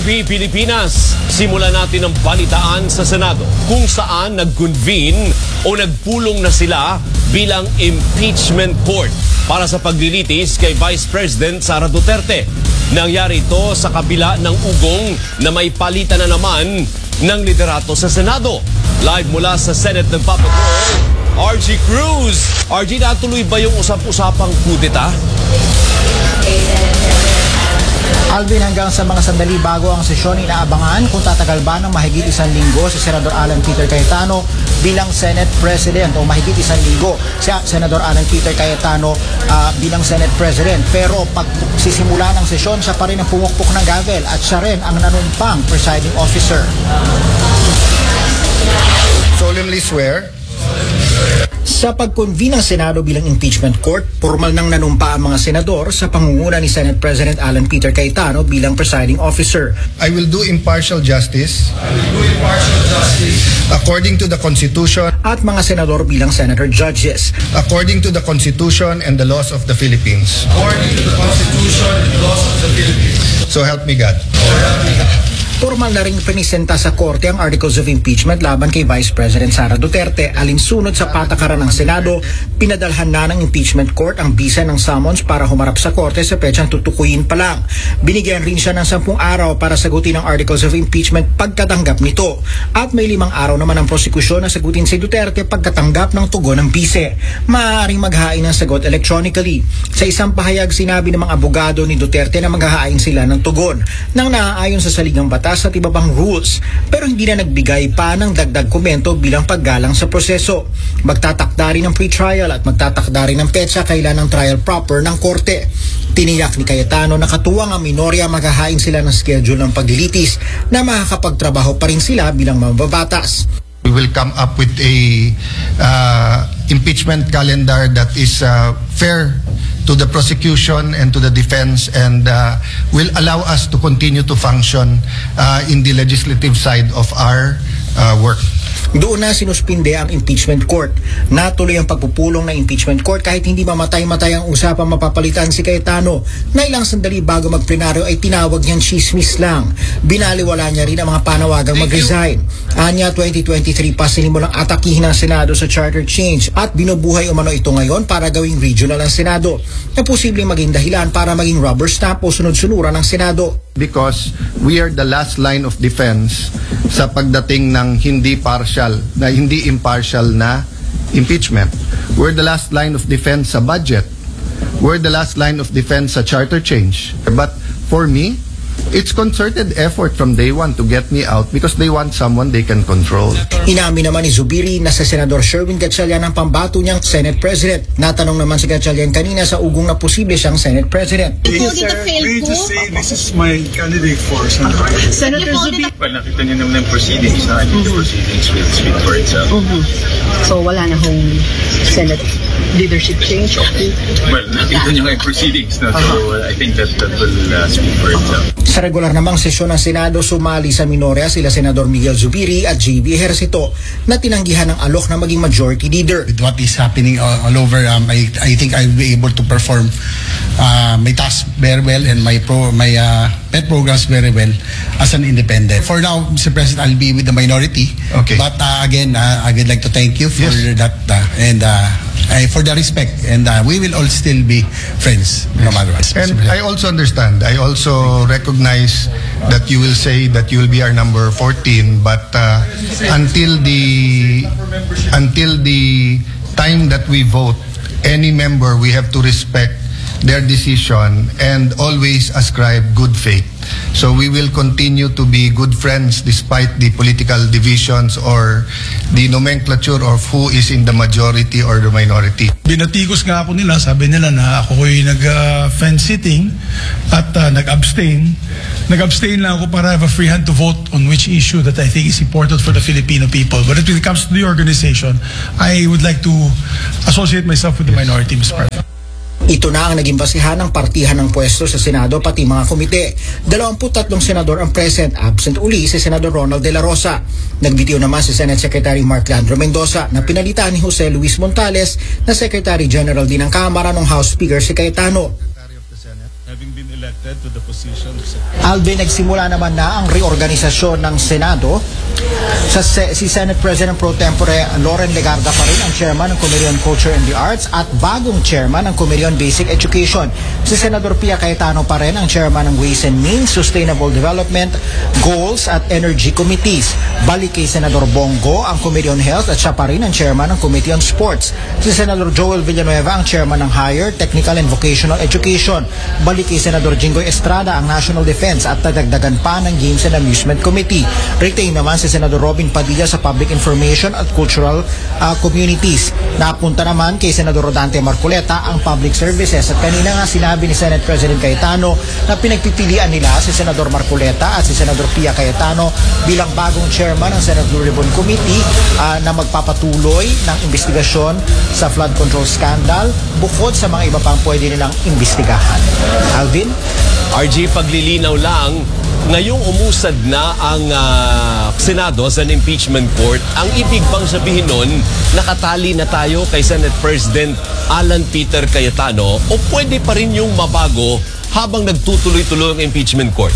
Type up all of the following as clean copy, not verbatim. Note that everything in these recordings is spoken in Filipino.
PNP Pilipinas, simulan natin ang balitaan sa Senado kung saan nag-convene o nagpulong na sila bilang impeachment court para sa paglilitis kay Vice President Sara Duterte. Nangyari ito sa kabila ng ugong na may palitan na naman ng liderato sa Senado. Live mula sa Senate ng Papagol, RG Cruz. RG, natuloy ba yung usap-usapang kudeta? Alvin, hanggang sa mga sandali bago ang sesyon, inaabangan kung tatagal ba ng mahigit 1 linggo si Senador Alan Peter Cayetano bilang Senate President o mahigit 1 linggo si Senador Alan Peter Cayetano bilang Senate President. Pero pag sisimula ng sesyon, siya pa rin ang pumukpok ng gavel at siya rin ang nanumpang presiding officer. Solemnly swear. Sa pag-convene ng Senado bilang impeachment court, formal nang nanumpa ang mga senador sa pangunguna ni Senate President Alan Peter Cayetano bilang presiding officer. I will do impartial justice. According to the Constitution. At mga senador bilang senator judges. According to the Constitution and the laws of the Philippines. According to the Constitution and the laws of the Philippines. So help me God. Formal na rin pinisenta sa korte ang articles of impeachment laban kay Vice President Sara Duterte. Alinsunod sa patakaran ng Senado, pinadalhan na ng impeachment court ang bisa ng summons para humarap sa korte sa petsang tutukuyin pa lang. Binigyan rin siya ng 10 araw para sagutin ang articles of impeachment pagkatanggap nito. At may 5 araw naman ang prosekusyon na sagutin si Duterte pagkatanggap ng tugon ng bise. Maaaring maghain ng sagot electronically. Sa isang pahayag, sinabi ng mga abogado ni Duterte na maghahain sila ng tugon nang naaayon sa saligang batas at iba pang rules, pero hindi na nagbigay pa ng dagdag komento bilang paggalang sa proseso. Magtatakda rin ng pre-trial at magtatakda rin ng petsa kailan ng trial proper ng korte. Tiniyak ni Cayetano na katuwang ang minorya maghahain sila ng schedule ng paglilitis na makakapagtrabaho pa rin sila bilang mababatas. We will come up with a impeachment calendar that is fair to the prosecution and to the defense and will allow us to continue to function in the legislative side of our work. Doon na sinuspinde ang impeachment court. Natuloy ang pagpupulong ng impeachment court kahit hindi mamatay-matay ang usapang mapapalitan si Cayetano na ilang sandali bago magplenaryo ay tinawag niyang chismis lang. Binaliwala niya rin ang mga panawagang mag-resign. Anya 2023 pa sinimulang atakihin ng Senado sa charter change at binubuhay umano ito ngayon para gawing regional ang Senado na posibleng maging dahilan para maging rubber stamp o sunod-sunuran ng Senado. Because we are the last line of defense sa pagdating ng hindi impartial na impeachment. We're the last line of defense sa budget. We're the last line of defense sa charter change. But for me, it's concerted effort from day one to get me out because they want someone they can control. Inamin naman ni Zubiri na sa Senador Sherwin Gatchalian ang pambato niyang Senate President. Natanong naman si Gatchalian kanina sa ugong na posible siyang Senate President. May I just say this is my candidate for Senator Zubiri. Well, nakita niyo naman yung proceedings na the proceedings will speak for itself. So wala na hong Senate leadership change? Well, nakita niyo yung proceedings na so I think that will speak for itself. Sa regular namang sesyon ng Senado, sumali sa minorya sila Senador Miguel Zubiri at JB Ejercito na tinanggihan ng alok na maging majority leader. With what is happening all over, I think I'll be able to perform my task very well and my pet programs very well as an independent. For now, Mr. President, I'll be with the minority. Okay. But again, I would like to thank you for that and for the respect, and we will all still be friends no matter what. And I also understand. I also recognize that you will say that you will be our number 14, but until the time that we vote, any member, we have to respect their decision and always ascribe good faith. So we will continue to be good friends despite the political divisions or the nomenclature of who is in the majority or the minority. Binatikos nga ako nila, sabi nila na ako ko'y nag-fence sitting at nag-abstain. Nag-abstain lang ako para have a free hand to vote on which issue that I think is important for the Filipino people. But when it comes to the organization, I would like to associate myself with the minority, Mr. President. Ito na ang naging basihan ng partihan ng pwesto sa Senado pati mga komite. 23 senador ang present, absent uli si Senador Ronald De La Rosa. Nagbitiw naman si Senate Secretary Mark Leandro Mendoza na pinalitan ni Jose Luis Montales na Secretary General din ng Kamara ng House Speaker si Cayetano. Having been elected elected to the position of Secretary. Alvin, nagsimula naman na ang reorganisasyon ng Senado. Si Senate President Pro Tempore Loren Legarda pa rin ang chairman ng Committee on Culture and the Arts at bagong chairman ng Committee on Basic Education. Si Senador Pia Cayetano pa rin ang chairman ng Ways and Means, Sustainable Development, Goals at Energy Committees. Balik kay Senador Bongo ang Committee on Health at siya pa rin ang chairman ng Committee on Sports. Si Senador Joel Villanueva ang chairman ng Higher, Technical and Vocational Education. Balik kay Senador Jinggoy Estrada ang National Defense at dadagdagan pa ng Games and Amusement Committee. Retain naman si Senador Robin Padilla sa Public Information at Cultural Communities. Napunta naman kay Senador Rodante Marcoleta ang Public Services. At kanina nga sinabi ni Senate President Cayetano na pinagpipilian nila si Senador Marcoleta at si Senador Pia Cayetano bilang bagong chairman ng Senate Blue Ribbon Committee na magpapatuloy ng investigasyon sa flood control scandal bukod sa mga iba pang pwede nilang imbestigahan. Alvin? RG, paglilinaw lang, ngayong umusad na ang Senado sa impeachment court, ang ibig bang sabihin nun, nakatali na tayo kay Senate President Alan Peter Cayetano o pwede pa rin yung mabago habang nagtutuloy-tuloy ang impeachment court?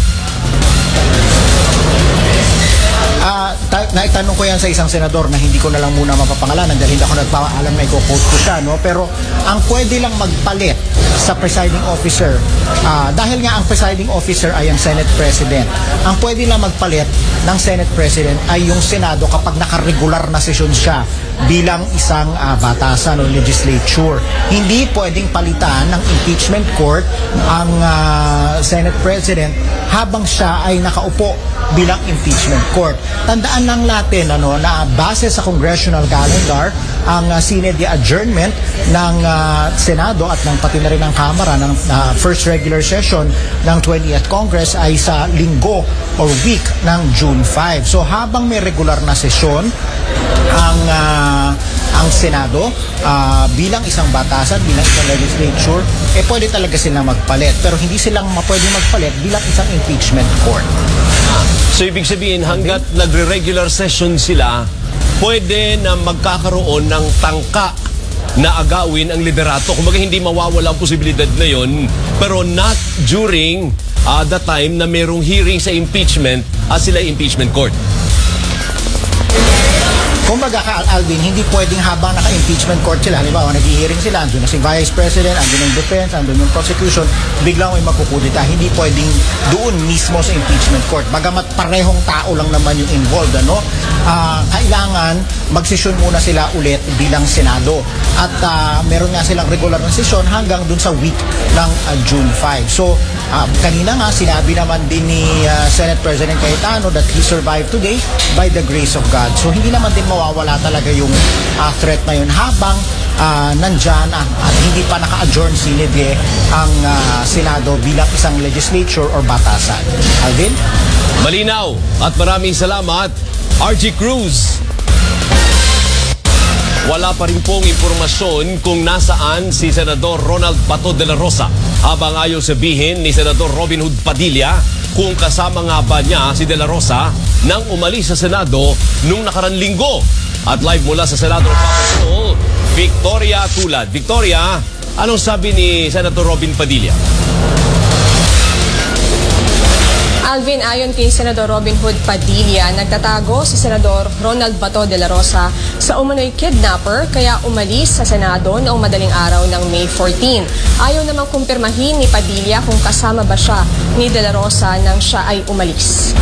Naitanong ko yan sa isang senador na hindi ko na lang muna mapapangalanan dahil hindi ako nagpapaalam na i-quote ko siya, no? Pero ang pwede lang magpalit sa presiding officer, dahil nga ang presiding officer ay ang Senate President, ang pwede lang magpalit ng Senate President ay yung Senado kapag nakaregular na sesyon siya bilang isang batasan o legislature. Hindi pwedeng palitan ng impeachment court ang Senate President habang siya ay nakaupo bilang impeachment court. Tandaan lang natin na base sa congressional calendar, ang sine die adjournment ng Senado at ng pati na rin ng Kamara ng first regular session ng 20th Congress ay sa linggo or week ng June 5. So habang may regular na sesyon ang Senado bilang isang batasan, bilang isang legislature, pwede talaga silang magpalit. Pero hindi silang pwede magpalit bilang isang impeachment court. So ibig sabihin, hanggat nagre-regular session sila, pwede na magkakaroon ng tangka na agawin ang liderato. Kumbaga hindi mawawala ang posibilidad na yon, pero not during the time na merong hearing sa impeachment at sila impeachment court. Kumbaga Alvin, hindi pwedeng habang naka-impeachment court sila, halimbawa nag-hearing sila, andun na si Vice President, andun yung defense, andun yung prosecution, biglang may makukudita. Hindi pwedeng doon mismo sa impeachment court. Bagamat parehong tao lang naman yung involved, kailangan magsesyon muna sila ulit bilang Senado. At meron nga silang regular na session hanggang dun sa week ng June 5. So, kanina nga sinabi naman din ni Senate President Cayetano that he survived today by the grace of God. So, hindi naman din mawawala talaga yung threat na yun habang nandyan at hindi pa naka-adjourn sine die ang Senado bilang isang legislature or batasan. Alvin? Malinaw at maraming salamat, RG Cruz. Wala pa rin pong impormasyon kung nasaan si Senador Ronald Bato de la Rosa. Habang ayaw sabihin ni Senador Robin Hood Padilla kung kasama nga ba niya si de la Rosa nang umalis sa Senado nung nakarang linggo. At live mula sa Senado ng Capitol, Victoria Tulad. Victoria, anong sabi ni Senator Robin Padilla? Alvin, ayon kay Senador Robin Hood Padilla, nagtatago si Senador Ronald Bato de la Rosa sa umano'y kidnapper kaya umalis sa Senado noong madaling araw ng May 14. Ayaw namang kumpirmahin ni Padilla kung kasama ba siya ni de la Rosa nang siya ay umalis.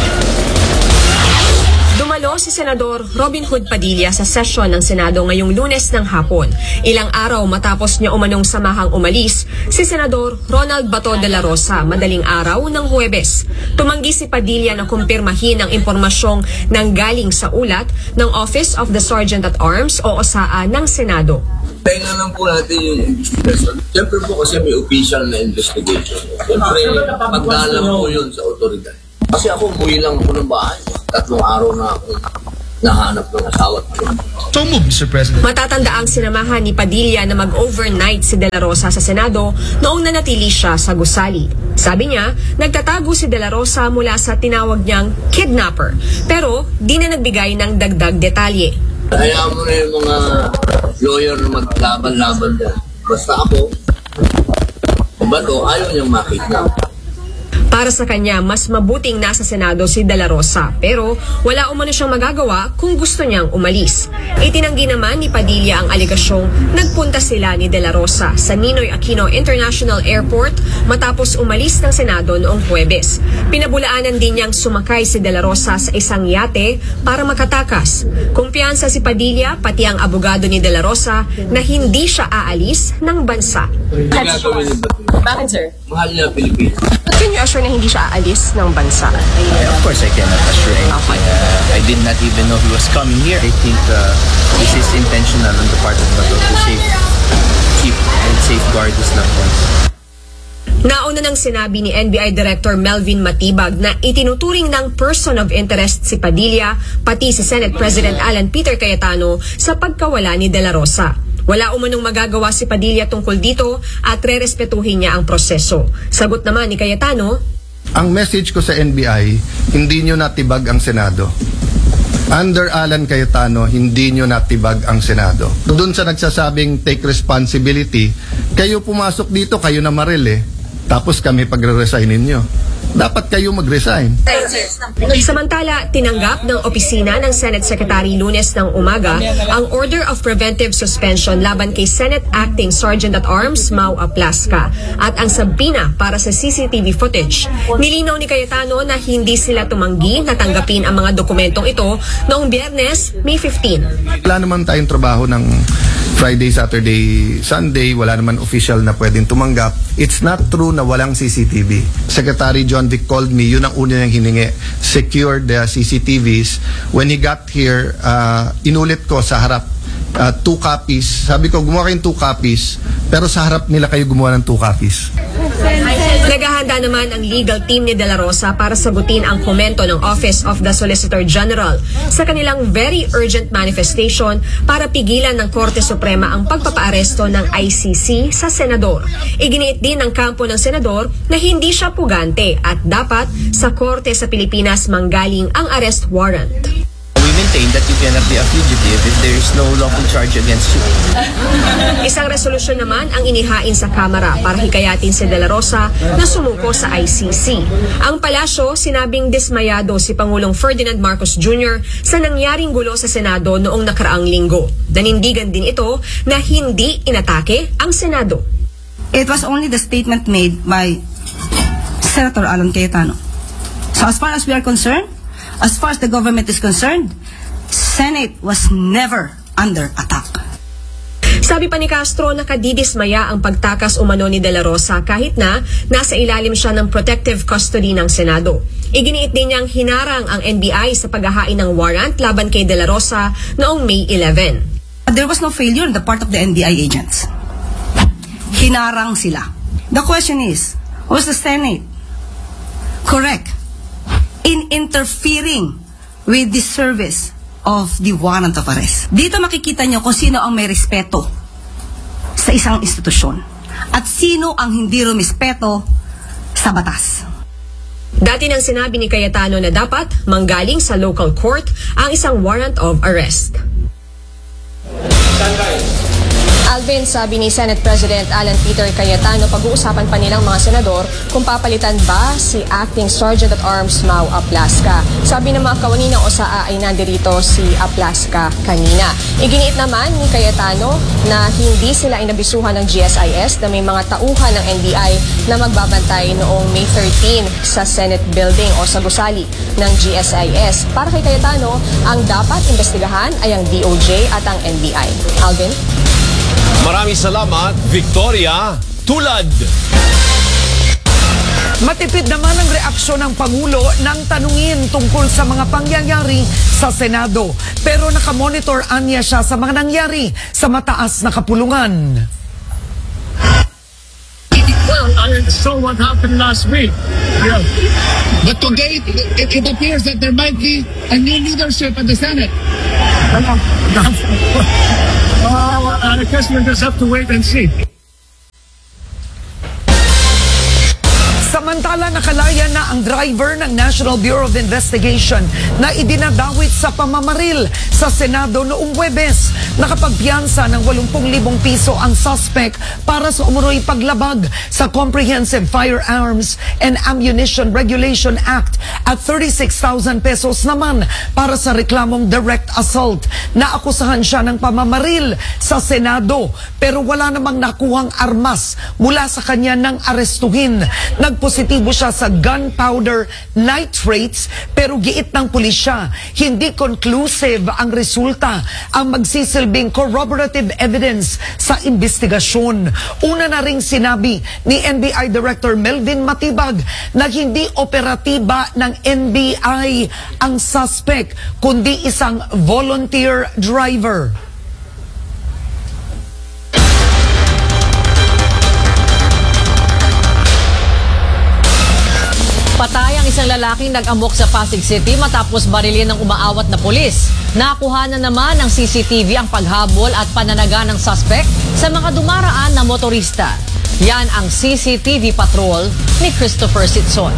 Dumalo si Senador Robin Hood Padilla sa sesyon ng Senado ngayong Lunes ng hapon. Ilang araw matapos niya umanong samahang umalis si Senador Ronald Bato de la Rosa madaling araw ng Huwebes. Tumanggi si Padilla na kumpirmahin ang impormasyong nanggaling sa ulat ng Office of the Sergeant at Arms o OSAA ng Senado. Tingnan lang po natin yung investigation. Siyempre po kasi may official na investigation. Siyempre, pagdalang po yun sa otoridad. Kasi ako, umuwi lang ako ng bahay. 3 araw na ako nahanap ng asawa. So move, Mr. President. Matatanda ang sinamahan ni Padilla na mag-overnight si de la Rosa sa Senado noong nanatili siya sa gusali. Sabi niya, nagtatago si de la Rosa mula sa tinawag niyang kidnapper. Pero di na nagbigay ng dagdag detalye. Hayaan mo na yung mga lawyer na maglaban-laban dyan. Basta ako, Bato, ayaw niyang makita. Para sa kanya, mas mabuting nasa Senado si De La Rosa, pero wala umano siyang magagawa kung gusto niyang umalis. Itinanggi naman ni Padilla ang alekasyong nagpunta sila ni De La Rosa sa Ninoy Aquino International Airport matapos umalis ng Senado noong Huwebes. Pinabulaanan din niyang sumakay si De La Rosa sa isang yate para makatakas. Kumpiyansa si Padilla, pati ang abogado ni De La Rosa, na hindi siya aalis ng bansa. Gagawin ni Bato. Bakit, sir? Mahal niya Pilipinas. Can you assure na hindi siya aalis ng bansa? Of course, I cannot assure anything. I did not even know he was coming here. I think this is intentional on the part of Bato to keep and safeguard his loved ones. Nauna nang sinabi ni NBI Director Melvin Matibag na itinuturing ng person of interest si Padilla, pati si Senate President Alan Peter Cayetano sa pagkawala ni De La Rosa. Wala umanong magagawa si Padilla tungkol dito at rerespetuhin niya ang proseso. Sagot naman ni Cayetano, Ang message ko sa NBI, hindi nyo natibag ang Senado. Under Alan Cayetano, hindi nyo natibag ang Senado. Doon sa nagsasabing take responsibility, kayo pumasok dito, kayo na maril eh. Tapos kami pagre-resignin nyo. Dapat kayo mag-resign. Samantala, tinanggap ng opisina ng Senate Secretary Lunes ng umaga ang Order of Preventive Suspension laban kay Senate Acting Sergeant-at-Arms Mau Aplasca at ang sabina para sa CCTV footage. Nilinaw ni Cayetano na hindi sila tumanggi na tanggapin ang mga dokumentong ito noong Biyernes, May 15. Wala naman tayong trabaho ng Friday, Saturday, Sunday. Wala naman official na pwedeng tumanggap. It's not true na walang CCTV. Secretary John Vic called me, yun ang una niyang hiningi. Secure the CCTVs. When he got here, inulit ko sa harap 2 copies. Sabi ko, gumawa kayong 2 copies, pero sa harap nila kayo gumawa ng 2 copies. Naghahanda naman ang legal team ni De La Rosa para sagutin ang komento ng Office of the Solicitor General sa kanilang very urgent manifestation para pigilan ng Korte Suprema ang pagpapaaresto ng ICC sa senador. Iginiit din ng kampo ng senador na hindi siya pugante at dapat sa Korte sa Pilipinas manggaling ang arrest warrant. We maintain that you cannot be a fugitive if there is no lawful charge against you. Isang resolusyon naman ang inihain sa Kamara para hikayatin si De La Rosa na sumuko sa ICC. Ang palasyo, sinabing dismayado si Pangulong Ferdinand Marcos Jr. sa nangyaring gulo sa Senado noong nakaraang linggo. Nanindigan din ito na hindi inatake ang Senado. It was only the statement made by Senator Alan Cayetano. So as far as we are concerned, as far as the government is concerned, Senate was never under attack. Sabi pa ni Castro, nakadidismaya ang pagtakas umano ni De La Rosa kahit na nasa ilalim siya ng protective custody ng Senado. Iginiit din niyang hinarang ang NBI sa paghahain ng warrant laban kay De La Rosa noong May 11. There was no failure on the part of the NBI agents. Hinarang sila. The question is, was the Senate correct in interfering with the service of the warrant of arrest? Dito makikita nyo kung sino ang may respeto sa isang institusyon at sino ang hindi rumispeto sa batas. Dati nang sinabi ni Cayetano na dapat manggaling sa local court ang isang warrant of arrest. Alvin, sabi ni Senate President Alan Peter Cayetano, pag-uusapan pa nilang mga senador kung papalitan ba si Acting Sergeant-at-Arms Mau Aplasca. Sabi ng mga kawani ng OSAA ay nandirito si Aplasca kanina. Iginiit naman ni Cayetano na hindi sila inabisuhan ng GSIS na may mga tauhan ng NBI na magbabantay noong May 13 sa Senate Building o sa gusali ng GSIS. Para kay Cayetano, ang dapat investigahan ay ang DOJ at ang NBI. Alvin? Maraming salamat, Victoria Tulad. Matipid naman ang reaksyon ng Pangulo nang tanungin tungkol sa mga pangyayari sa Senado. Pero nakamonitor anya siya sa mga nangyari sa mataas na kapulungan. Well, I saw what happened last week. Yeah. But today, it appears that there might be a new leadership at the Senate. I guess we'll just have to wait and see. Samantala, nakalaya na ang driver ng National Bureau of Investigation na idinadawit sa pamamaril sa Senado noong Huwebes. Nakapagpiyansa ng 80,000 piso ang suspect para sa umunoy paglabag sa Comprehensive Firearms and Ammunition Regulation Act at 36,000 pesos naman para sa reklamong direct assault. Naakusahan siya ng pamamaril sa Senado pero wala namang nakuhang armas mula sa kanya ng arestuhin. Nagpositibo siya sa gunpowder nitrates pero giit ng pulisya, hindi conclusive ang resulta ang magsisilbing corroborative evidence sa investigasyon. Una na ring sinabi ni NBI Director Melvin Matibag na hindi operatiba ng NBI ang suspect kundi isang volunteer driver. Patay ang isang lalaking nag-amok sa Pasig City matapos barilin ng umaawat na pulis. Nakuha na naman ng CCTV ang paghabol at pananaga ng suspect sa mga dumaraan na motorista. Yan ang CCTV patrol ni Christopher Sitson.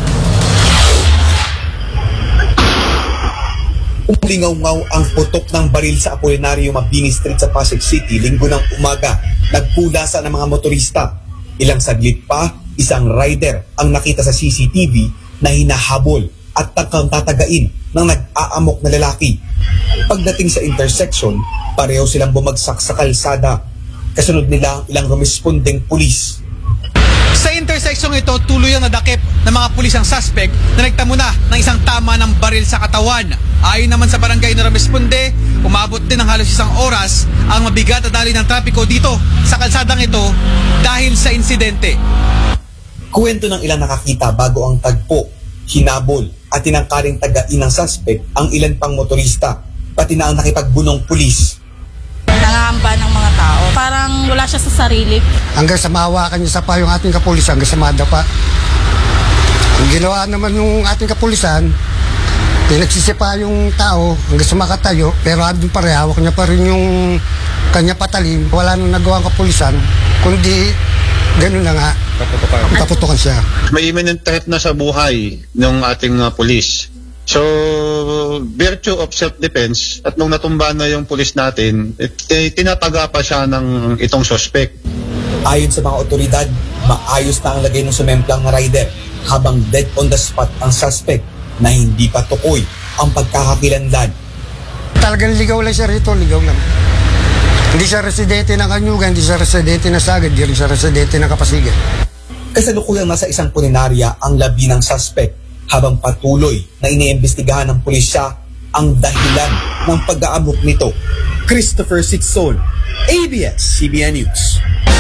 Umalingaw-ngaw ang putok ng baril sa Apolinario Mabini Street sa Pasig City linggo ng umaga. Nagpulasa ng mga motorista. Ilang saglit pa, isang rider ang nakita sa CCTV na hinahabol at tatagain ng nag-aamok na lalaki. Pagdating sa intersection, pareho silang bumagsak sa kalsada. Kasunod nila ilang rumesponding pulis. Sa intersection ito, tuloy ang nadakip ng mga pulis ang suspect na nagtamo na ng isang tama ng baril sa katawan. Ayon naman sa barangay na rumesponde, umabot din ng halos isang oras ang mabigat na daloy ng trapiko dito sa kalsadang ito dahil sa insidente. Kuwento ng ilang nakakita bago ang tagpo, hinabol at tinangkaring tagain ng suspect ang ilan pang motorista, pati na ang nakipagbunong pulis. Nangangamba ng mga tao. Parang wala siya sa sarili. Hanggang sa mahawakan niya sa pa yung ating kapulisan, hanggang sa madapa. Ang ginawa naman ng ating kapulisan, pinagsisipa yung tao hanggang sa makatayo, pero andun pa rin, hawak niya pa rin yung kanya patalim. Wala nang nagawang kapulisan, kundi ganun na nga, taputukan siya. May imminent threat na sa buhay ng ating pulis. So, virtue of self-defense, at nung natumba na yung pulis natin, tinataga pa siya ng itong suspect. Ayon sa mga otoridad, maayos na ang lagay ng sumemplang na rider habang dead on the spot ang suspect na hindi pa tukoy ang pagkakakilanlan. Talagang ligaw lang siya rito, ligaw lang. Hindi siya residente ng Kanyugan, hindi siya residente ng Sagad, hindi rin siya residente ng Kapasigan. Kasalukuyang nasa isang punerarya ang labi ng suspect habang patuloy na iniimbestigahan ng pulisya ang dahilan ng pag-aamok nito. Christopher Sitson, ABS-CBN News.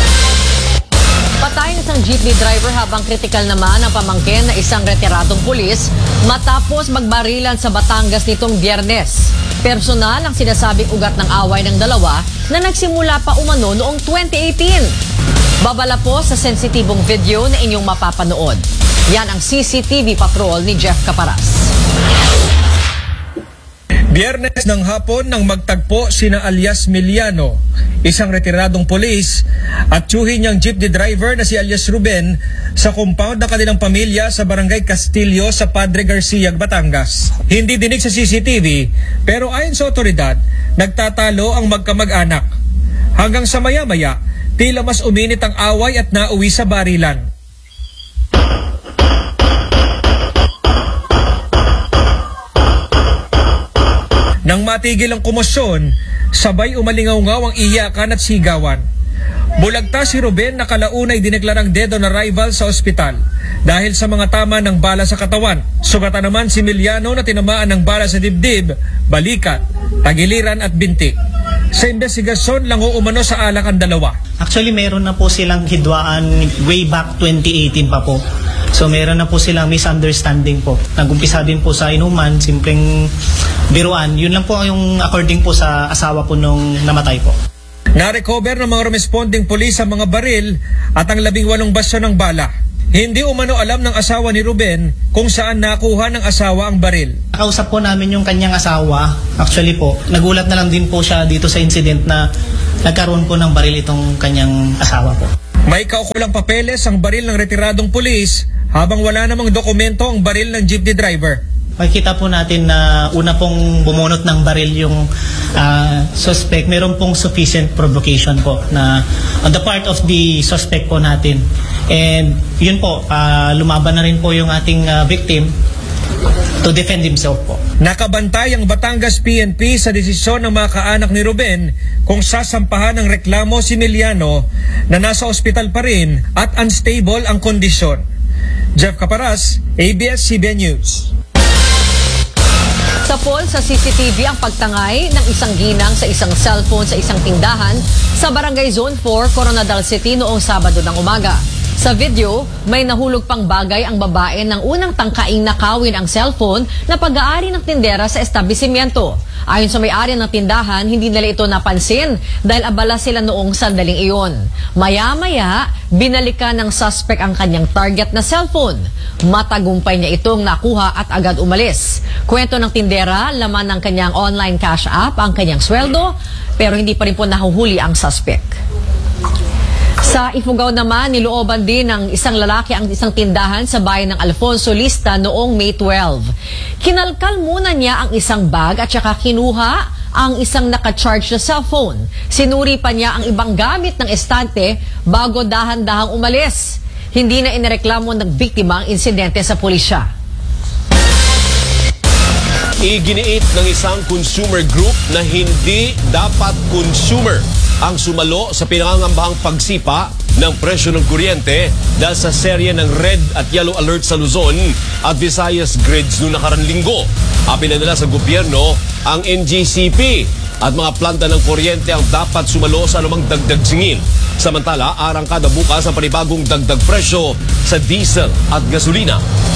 Patay ng isang jeepney driver habang kritikal naman ang pamangkin na isang retiradong pulis matapos magbarilan sa Batangas nitong Biyernes. Personal ang sinasabing ugat ng away ng dalawa na nagsimula pa umano noong 2018. Babala po sa sensitibong video na inyong mapapanood. Yan ang CCTV patrol ni Jeff Caparas. Biyernes ng hapon nang magtagpo sina alias Miliano, isang retiradong polis, at tiyuhin niyang jeepney driver na si alias Ruben sa compound ng kanilang pamilya sa Barangay Castillo sa Padre Garcia, Batangas. Hindi dinig sa CCTV pero ayon sa otoridad, nagtatalo ang magkamag-anak. Hanggang sa maya-maya, tila mas uminit ang away at nauwi sa barilan. Nang matigil ang komosyon, sabay umalingaw-ngaw ang iyakan at sigawan. Bulagta si Ruben na kalaunay dineklarang dead on arrival sa ospital dahil sa mga tama ng bala sa katawan. Sugatan naman si Miliano na tinamaan ng bala sa dibdib, balikat, tagiliran at bintik. Sa investigasyon lang umano sa alak ang dalawa. Actually, meron na po silang hidwaan way back 2018 pa po. So meron na po silang misunderstanding po. Nag-umpisa din po sa inuman, simpleng biruan. Yun lang po yung according po sa asawa po nung namatay po. Na-recover ng mga responding police ang mga baril at ang 18 basyo ng bala. Hindi umano alam ng asawa ni Ruben kung saan nakuha ng asawa ang baril. Nakausap po namin yung kanyang asawa. Actually po, nagulat na lang din po siya dito sa incident na nagkaroon po ng baril itong kanyang asawa po. May kaukulang papeles ang baril ng retiradong pulis habang wala namang dokumento ang baril ng jeepney driver. Makikita po natin na una pong bumunot ng baril yung suspect. Meron pong sufficient provocation po na on the part of the suspect po natin. And yun po, lumaban na rin po yung ating victim to defend himself po. Nakabantay ang Batangas PNP sa desisyon ng mga kaanak ni Ruben kung sasampahan ng reklamo si Miliano na nasa ospital pa rin at unstable ang kondisyon. Jeff Caparas, ABS-CBN News. Sa poll sa CCTV ang pagtangay ng isang ginang sa isang cellphone sa isang tindahan sa Barangay Zone 4, Coronadal City noong Sabado ng umaga. Sa video, may nahulog pang bagay ang babae nang unang tangkaing nakawin ang cellphone na pag-aari ng tindera sa establishmento. Ayon sa may-ari ng tindahan, hindi nila ito napansin dahil abala sila noong sandaling iyon. Maya-maya, binalikan ng suspect ang kanyang target na cellphone. Matagumpay niya itong nakuha at agad umalis. Kwento ng tindera, laman ng kanyang online cash app ang kanyang sweldo, pero hindi pa rin po nahuhuli ang suspect. Sa Ifugao naman, nilooban din ng isang lalaki ang isang tindahan sa bayan ng Alfonso Lista noong May 12. Kinalkal muna niya ang isang bag at saka kinuha ang isang naka-charge na cellphone. Sinuri pa niya ang ibang gamit ng estante bago dahan-dahang umalis. Hindi na inireklamo ng biktima ang insidente sa pulisya. Iginiit ng isang consumer group na hindi dapat consumer ang sumalo sa pinangangambahang pagsipa ng presyo ng kuryente dahil sa serye ng red at yellow alert sa Luzon at Visayas grids noong nakarang linggo. Pinadala sa gobyerno ang NGCP at mga planta ng kuryente ang dapat sumalo sa anumang dagdag singil. Samantala, arangkada bukas ang panibagong dagdag presyo sa diesel at gasolina.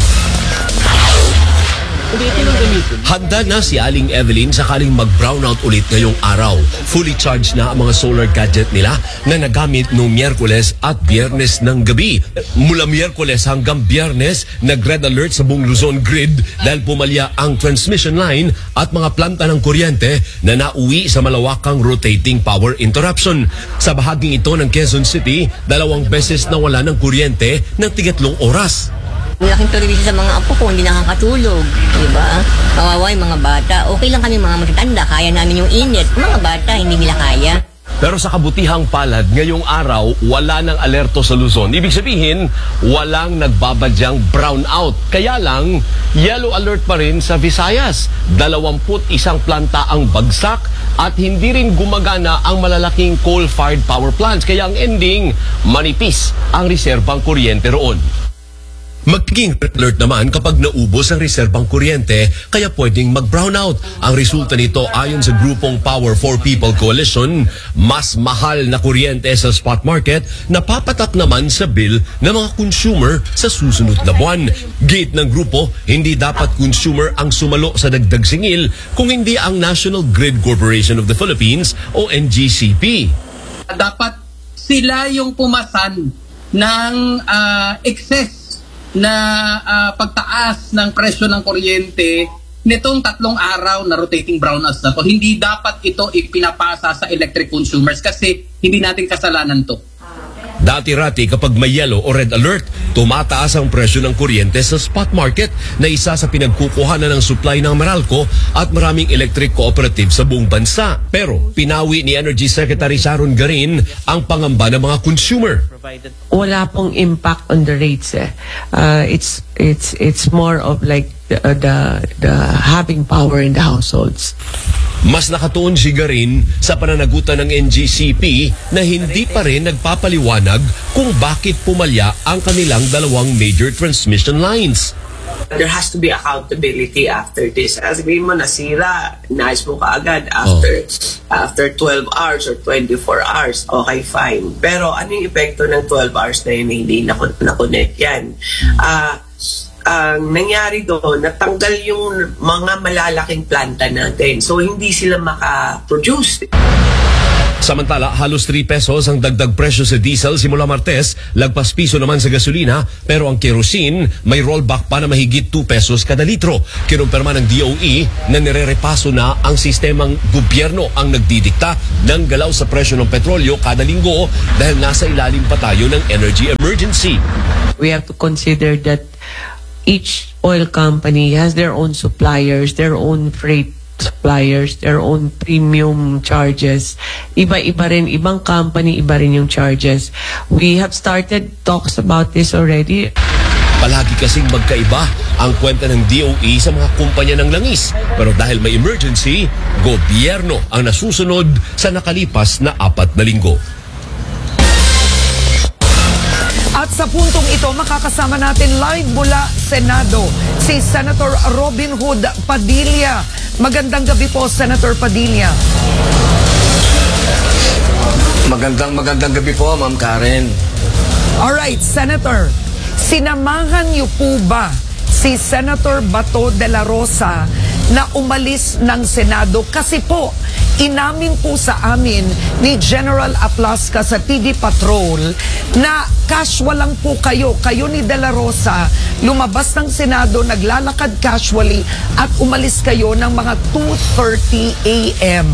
Handa na si Aling Evelyn sakaling mag-brownout ulit ngayong araw. Fully charged na ang mga solar gadget nila na nagamit noong Miyerkules at Biyernes ng gabi. Mula Miyerkules hanggang Biyernes, nag-red alert sa buong Luzon grid dahil pumalya ang transmission line at mga planta ng kuryente na nauwi sa malawakang rotating power interruption. Sa bahaging ito ng Quezon City, 2 beses nawala ng kuryente ng 3 oras. Malaking perwisyo sa mga apo ko, hindi nakakatulog, di ba? Kawawa yung mga bata. Okay lang kami mga matatanda, kaya namin yung init. Mga bata, hindi nila kaya. Pero sa kabutihang palad, ngayong araw, wala nang alerto sa Luzon. Ibig sabihin, walang nagbabadyang brownout. Kaya lang, yellow alert pa rin sa Visayas. 21 planta ang bagsak at hindi rin gumagana ang malalaking coal-fired power plants. Kaya ang ending, manipis ang reserbang kuryente roon. Magiging alert naman kapag naubos ang reserbang kuryente kaya pwedeng mag-brownout. Ang resulta nito ayon sa grupong Power for People Coalition, mas mahal na kuryente sa spot market na papatak naman sa bill ng mga consumer sa susunod na buwan. Gate ng grupo, hindi dapat consumer ang sumalo sa dagdag singil kung hindi ang National Grid Corporation of the Philippines o NGCP. Dapat sila yung pumasan ng excess na pagtaas ng presyo ng kuryente nitong 3 araw na rotating brownouts na to. Hindi dapat ito ipinapasa sa electric consumers kasi hindi natin kasalanan to. Dati-rati kapag may yellow o red alert, tumataas ang presyo ng kuryente sa spot market na isa sa pinagkukuhanan ng supply ng Meralco at maraming electric cooperative sa buong bansa. Pero pinawi ni Energy Secretary Sharon Garin ang pangamba ng mga consumer. Wala pong impact on the rates. It's more of like the having power in the households. Mas nakatuon si Garin sa pananagutan ng NGCP na hindi pa rin nagpapaliwanag kung bakit pumalya ang kanilang 2 major transmission lines. There has to be accountability after this. Sabihin mo, nasira, nais mo kaagad after 12 hours or 24 hours, okay, fine. Pero ano yung epekto ng 12 hours na yun hindi na-connect yan? Ang nangyari doon, natanggal yung mga malalaking planta natin. So, hindi sila makaproduce. Samantala, halos 3 pesos ang dagdag presyo sa diesel simula Martes, lagpas piso naman sa gasolina, pero ang kerosene may rollback pa na mahigit 2 pesos kada litro. Kinumpirma ng DOE na nirerepaso na ang sistemang gobyerno ang nagdidikta ng galaw sa presyo ng petrolyo kada linggo dahil nasa ilalim pa tayo ng energy emergency. We have to consider that each oil company has their own suppliers, their own freight suppliers, their own premium charges. Iba-iba rin, ibang company, iba rin yung charges. We have started talks about this already. Palagi kasing magkaiba ang kwenta ng DOE sa mga kumpanya ng langis. Pero dahil may emergency, gobyerno ang nasusunod sa nakalipas na 4 na linggo. At sa puntong ito, makakasama natin live mula Senado si Senator Robin Hood Padilla. Magandang gabi po, Senator Padilla. Magandang gabi po, Ma'am Karen. Alright, Senator, sinamahan niyo po ba si Senator Bato de la Rosa na umalis ng Senado? Kasi po, inamin po sa amin ni General Aplasca sa TV Patrol na casual lang po kayo ni De La Rosa, lumabas ng Senado, naglalakad casually at umalis kayo ng mga 2:30 a.m.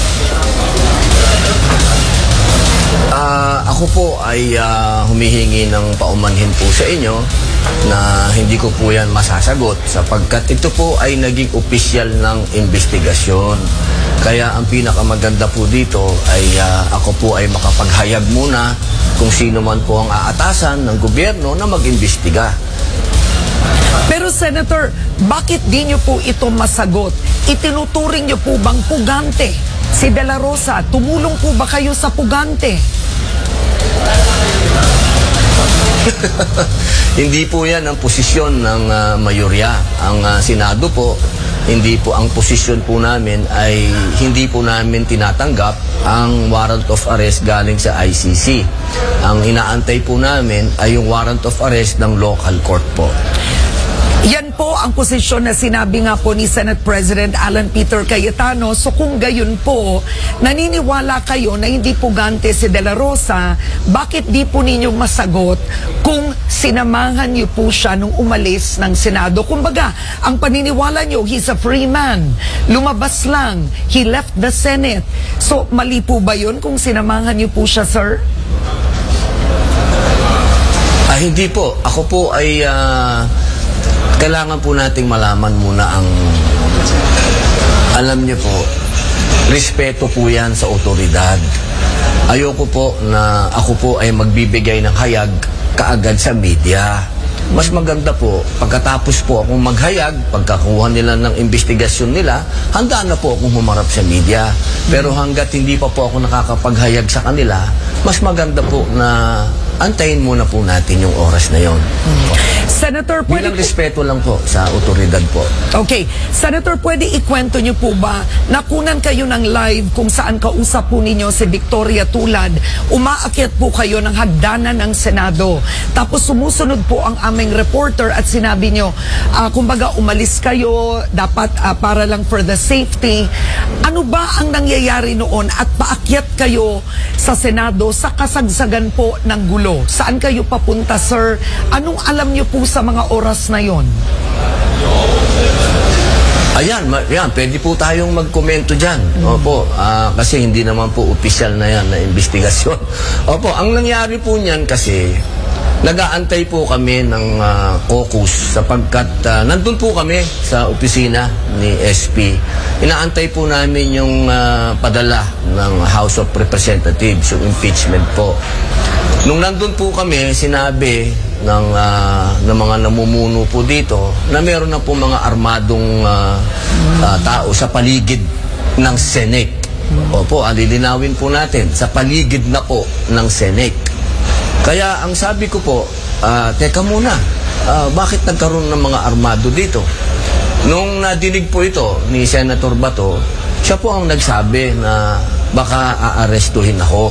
Ako po ay humihingi ng paumanhin po sa inyo na hindi ko po yan masasagot sapagkat ito po ay naging opisyal ng investigasyon. Kaya ang pinakamaganda po dito ay ako po ay makapaghayag muna kung sino man po ang aatasan ng gobyerno na mag-imbestiga. Pero Senator, bakit di nyo po ito masagot? Itinuturing nyo po bang pugante si De La Rosa? Tumulong po ba kayo sa pugante? Hindi po yan ang posisyon ng mayorya. Ang Senado po, hindi po ang posisyon po namin ay hindi po namin tinatanggap ang warrant of arrest galing sa ICC. Ang inaantay po namin ay yung warrant of arrest ng local court po. Yan po ang posisyon na sinabi nga po ni Senate President Alan Peter Cayetano. So kung gayon po, naniniwala kayo na hindi pugante si De La Rosa, bakit di po ninyo masagot kung sinamahan niyo po siya nung umalis ng Senado? Kumbaga, ang paniniwala niyo, he's a free man. Lumabas lang. He left the Senate. So mali po ba yun kung sinamahan niyo po siya, sir? Hindi po. Ako po ay... kailangan po nating malaman muna ang, alam niyo po, respeto po yan sa otoridad. Ayoko po na ako po ay magbibigay ng hayag kaagad sa media. Mas maganda po, pagkatapos po akong maghayag, pagkakuha nila ng investigasyon nila, handa na po akong humarap sa media. Pero hanggat hindi pa po ako nakakapaghayag sa kanila, mas maganda po na antayin muna po natin yung oras na yon. Senator, pwede bilang respeto lang po sa otoridad po. Okay. Senator, pwede ikwento niyo po ba nakunan kayo ng live kung saan kausap po ninyo si Victoria Tulad, umaakyat po kayo ng hagdanan ng Senado, tapos sumusunod po ang aming reporter at sinabi niyo, kumbaga umalis kayo, dapat para lang for the safety. Ano ba ang nangyayari noon at paakyat kayo sa Senado sa kasagsagan po ng gulo? Saan kayo papunta, sir? Anong alam niyo po sa mga oras na yon? Ayan, pwede po tayong magkomento dyan. Opo, kasi hindi naman po opisyal na yan na investigasyon. Opo, ang nangyari po niyan kasi, nag-aantay po kami ng caucus sapagkat nandun po kami sa opisina ni SP. Inaantay po namin yung padala ng House of Representatives, yung impeachment po. Nung nandun po kami, sinabi ng mga namumuno po dito na meron na po mga armadong tao sa paligid ng Senate. Opo, alilinawin po natin, sa paligid na po ng Senate. Kaya ang sabi ko po, teka muna, bakit nagkaroon ng mga armado dito? Nung nadinig po ito ni Senator Bato, siya po ang nagsabi na baka aarestuhin ako.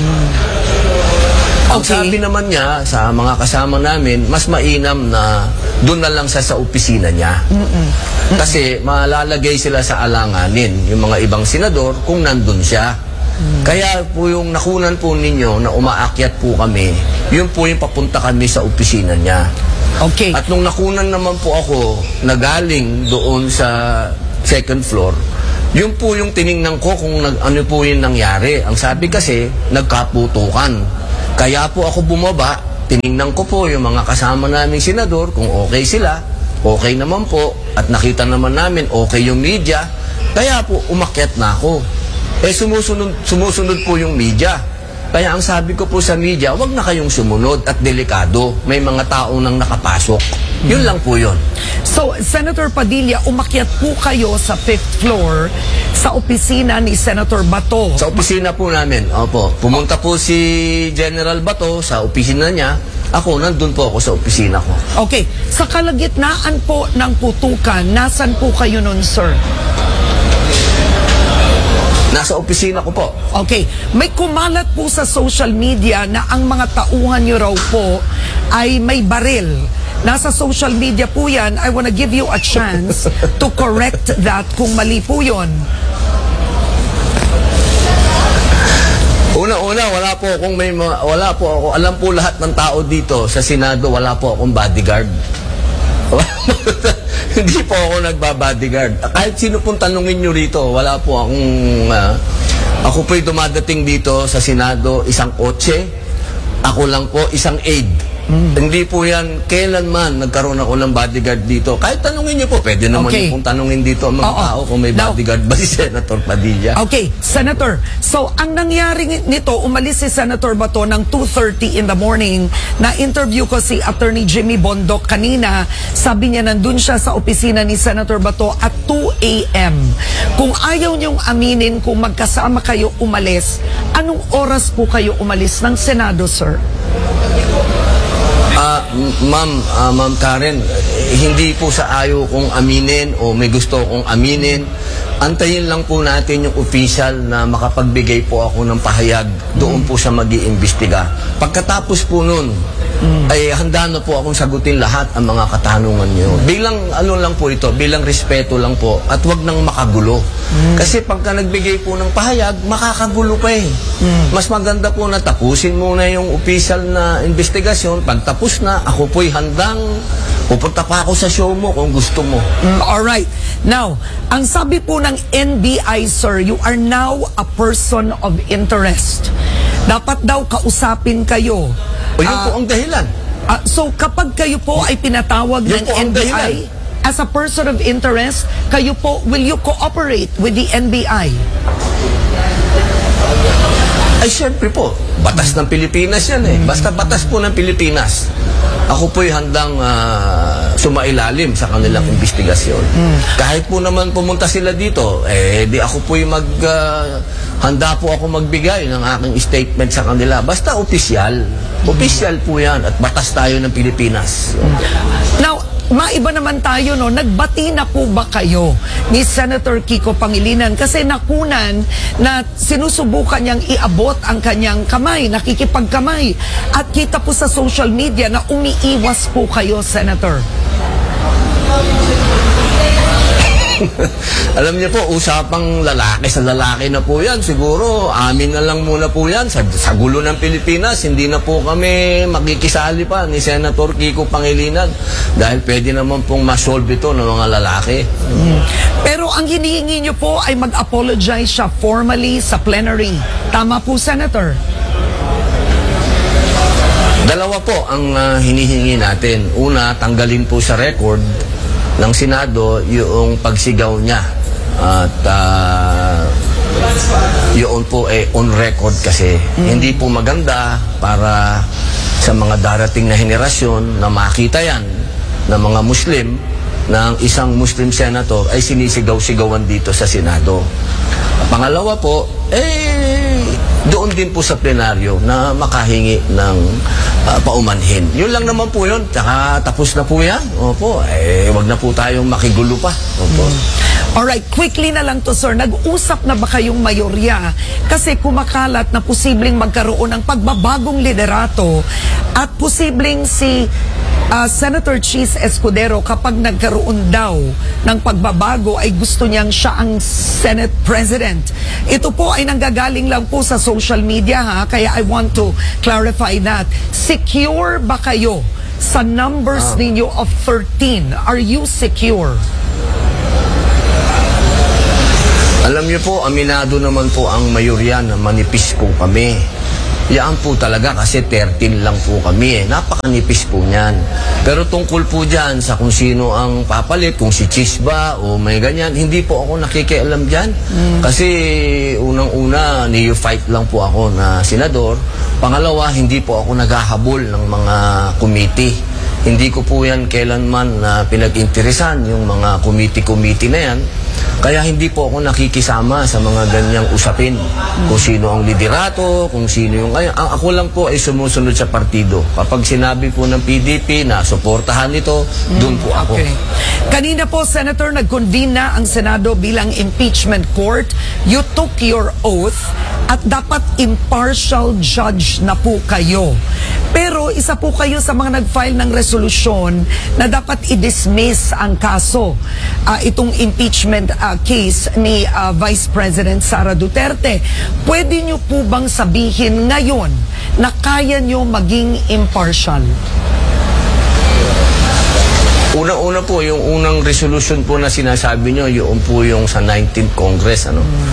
Ang sabi naman niya sa mga kasama namin, mas mainam na doon na lang sa opisina niya. Kasi malalagay sila sa alanganin, yung mga ibang senador, kung nandun siya. Kaya po yung nakunan po ninyo na umaakyat po kami, yun po yung papunta kami sa opisina niya. Okay. At nung nakunan naman po ako na galing doon sa second floor, yun po yung tiningnan ko kung ano po yung nangyari. Ang sabi kasi, nagkaputukan. Kaya po ako bumaba, tiningnan ko po yung mga kasama naming senador, kung okay sila, okay naman po, at nakita naman namin okay yung media, kaya po umakyat na ako. Sumusunod po yung media. Kaya ang sabi ko po sa media, wag na kayong sumunod at delikado. May mga tao nang nakapasok. Yun lang po yun. So, Senator Padilla, umakyat po kayo sa 5th floor sa opisina ni Senator Bato. Sa opisina po namin, opo. Pumunta po si General Bato sa opisina niya. Ako, nandun po ako sa opisina ko. Okay. Sa kalagitnaan po ng putukan, nasan po kayo nun, sir? Nasa opisina ko po. Okay. May kumalat po sa social media na ang mga tauhan nyo raw po ay may baril. Nasa social media po yan. I wanna give you a chance to correct that kung mali po yun. Una-una, wala po ako. Alam po lahat ng tao dito sa Senado, wala po akong bodyguard. Hindi po ako nagbabodyguard. Kahit sino pong tanungin nyo rito, wala po akong... ako po'y dumadating dito sa Senado, isang kotse. Ako lang po, isang aide. Hindi po yan, kailanman nagkaroon ako ng bodyguard dito. Kahit tanungin nyo po, pwede naman Okay. pong tanungin dito ang mga tao kung may bodyguard ba si Senator Padilla. Okay, Senator. So, ang nangyari nito, umalis si Senator Bato ng 2:30 in the morning. Na-interview ko si Attorney Jimmy Bondoc kanina. Sabi niya nandun siya sa opisina ni Senator Bato at 2 a.m. Kung ayaw niyong aminin kung magkasama kayo umalis, anong oras po kayo umalis ng Senado, sir? Ma'am Karen, hindi po sa ayaw kong aminin o may gusto kong aminin. Antayin lang po natin yung official na makapagbigay po ako ng pahayag. Doon po siya mag-iimbestiga. Pagkatapos po nun, ay handa na po akong sagutin lahat ang mga katanungan niyo. Bilang ano lang po ito, bilang respeto lang po at wag nang makagulo. Kasi pagka nagbigay po ng pahayag, makakagulo pa eh. Mas maganda po na tapusin muna yung official na investigasyon. Pag tapos na, ako po'y handang pupunta pa ako sa show mo kung gusto mo. Alright. Now, ang sabi po ng NBI, sir, you are now a person of interest. Dapat daw kausapin kayo. O yun po ang dahilan. So kapag kayo po ay pinatawag Yun ng po ang NBI dahilan. as a person of interest, kayo po, will you cooperate with the NBI? Ay, syempre po. Batas ng Pilipinas yan eh. Basta batas po ng Pilipinas. Ako po'y handang sumailalim sa kanilang investigasyon. Kahit po naman pumunta sila dito, di ako po'y handa po ako magbigay ng aking statement sa kanila. Basta opisyal. Opisyal po yan at batas tayo ng Pilipinas. Now, maiba naman tayo, no? Nagbati na po ba kayo ni Senator Kiko Pangilinan? Kasi nakunan na sinusubukan niyang iabot ang kanyang kamay, nakikipagkamay. At kita po sa social media na umiiwas po kayo, Senator. Alam niyo po, usapang lalaki sa lalaki na po yan. Siguro, amin na lang muna po yan. Sa gulo ng Pilipinas, hindi na po kami makikisali pa ni Senator Kiko Pangilinan. Dahil pwede naman pong masolve ito ng mga lalaki. Pero ang hinihingi niyo po ay mag-apologize siya formally sa plenary. Tama po, Senator? Dalawa po ang hinihingi natin. Una, tanggalin po sa record ng Senado yung pagsigaw niya. At yun po on record kasi hindi po maganda para sa mga darating na henerasyon na makita yan ng mga Muslim na ang isang Muslim senator ay sinisigaw-sigawan dito sa Senado. Pangalawa po, doon din po sa plenaryo na makahingi ng paumanhin. Yun lang naman po yun. Tsaka tapos na po yan. Opo, wag na po tayong makigulo pa. Opo. Alright, quickly na lang to, sir. Nag-usap na ba kayong mayorya? Kasi kumakalat na posibleng magkaroon ng pagbabagong liderato at posibleng si Senator Cheese Escudero, kapag nagkaroon daw ng pagbabago ay gusto niyang siya ang Senate President. Ito po ay nanggagaling lang po sa social media, ha? Kaya I want to clarify that. Secure ba kayo sa numbers ninyo of 13? Are you secure? Alam niyo po, aminado naman po ang mayorya na manipis po kami. Yan po talaga kasi 13 lang po kami Napakanipis po niyan. Pero tungkol po dyan sa kung sino ang papalit, kung si Cheese ba o may ganyan, hindi po ako nakikialam dyan. Kasi unang-una, neophyte lang po ako na senador. Pangalawa, hindi po ako naghahabol ng mga committee. Hindi ko po yan kailanman pinag-interesan yung mga committee na yan. Kaya hindi po ako nakikisama sa mga ganyang usapin. Kung sino ang liderato, kung sino yung... Ako lang po ay sumusunod sa partido. Kapag sinabi po ng PDP na suportahan ito, doon po ako. Okay. Kanina po, Senator, nag-convene na ang Senado bilang impeachment court. You took your oath at dapat impartial judge na po kayo. Pero isa po kayo sa mga nag-file ng resolusyon na dapat i-dismiss ang kaso. Itong impeachment case ni Vice President Sara Duterte. Pwede nyo po bang sabihin ngayon na kaya nyo maging impartial? Una-una po, yung unang resolution po na sinasabi nyo, yun po yung sa 19th Congress.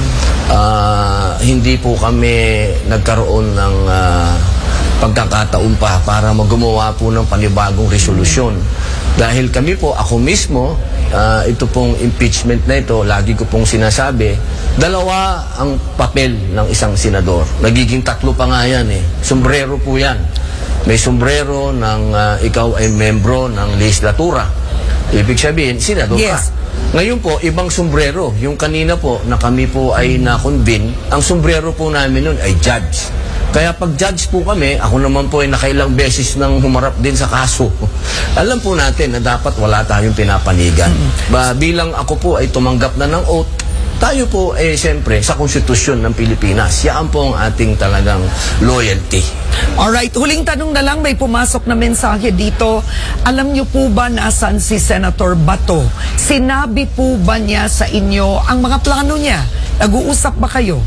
Hindi po kami nagkaroon ng pagkakataon pa para gumawa po ng panibagong resolusyon. Dahil kami po, ako mismo, ito pong impeachment na ito, lagi ko pong sinasabi, dalawa ang papel ng isang senador. Nagiging tatlo pa nga yan Sombrero po yan. May sombrero ng ikaw ay membro ng legislatura. Ibig sabihin, senador ka. Ngayon po, ibang sombrero. Yung kanina po, na kami po ay na-convene, ang sombrero po namin nun ay judge. Kaya pag judge po kami, ako naman po ay nakailang beses nang humarap din sa kaso. Alam po natin na dapat wala tayong pinapanigan. Bilang ako po ay tumanggap na ng oath, tayo po siyempre sa konstitusyon ng Pilipinas. Yan po ang ating talagang loyalty. Alright, huling tanong na lang, may pumasok na mensahe dito. Alam niyo po ba nasaan si Senator Bato? Sinabi po ba niya sa inyo ang mga plano niya? Nag-uusap ba kayo?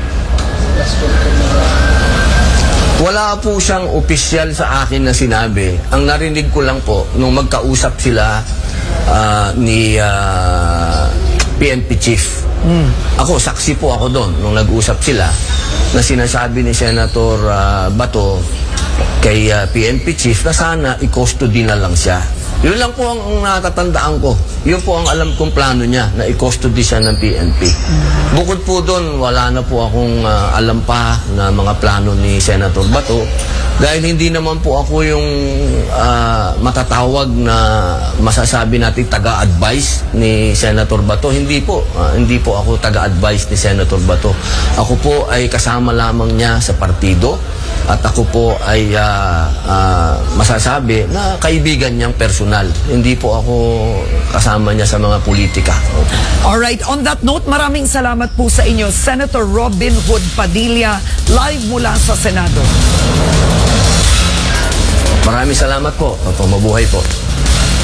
Wala po siyang opisyal sa akin na sinabi. Ang narinig ko lang po, nung magkausap sila ni PNP Chief. Ako, saksi po ako doon nung nag-usap sila na sinasabi ni Senator Bato kay PNP Chief na sana i-custody na lang siya. Yun lang po ang natatandaan ko. Yun po ang alam kong plano niya, na i-custody siya ng PNP. Bukod po doon, wala na po akong alam pa na mga plano ni Senator Bato. Dahil hindi naman po ako yung matatawag na masasabi natin taga-advise ni Senator Bato. Hindi po. Hindi po ako taga-advise ni Senator Bato. Ako po ay kasama lamang niya sa partido. At ako po ay masasabi na kaibigan niyang personal. Hindi po ako kasama niya sa mga politika. Alright, on that note, maraming salamat po sa inyo, Senator Robin Hood Padilla, live mula sa Senado. Maraming salamat po. Mabuhay po.